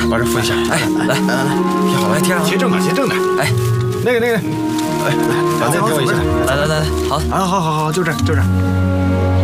把这扶一下。 哎，来，贴好了，贴上。 斜正的，斜正的。 哎， 那个，来，把那给我一下。 来，好， 好，就这。